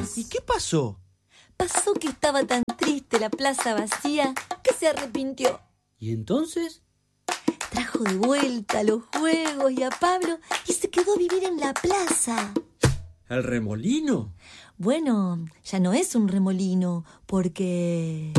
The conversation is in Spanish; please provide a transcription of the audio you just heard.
¿Y qué pasó? Pasó que estaba tan triste la plaza vacía que se arrepintió. ¿Y entonces? Trajo de vuelta los juegos y a Pablo y se quedó a vivir en la plaza. ¿El remolino? Bueno, ya no es un remolino porque...